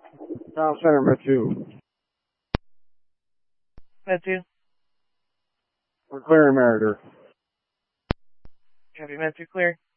Town Center, Med 2. Med 2. We're clearing Meritor. Copy, Med 2 clear.